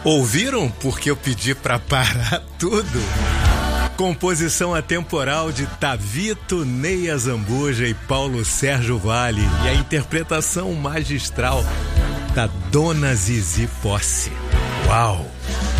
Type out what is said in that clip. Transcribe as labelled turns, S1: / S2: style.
S1: Ouviram porque eu pedi pra parar tudo? Composição atemporal de Tavito, Neia Zambuja e Paulo Sérgio Vale. E a interpretação magistral da Dona Zizi Posse. Uau!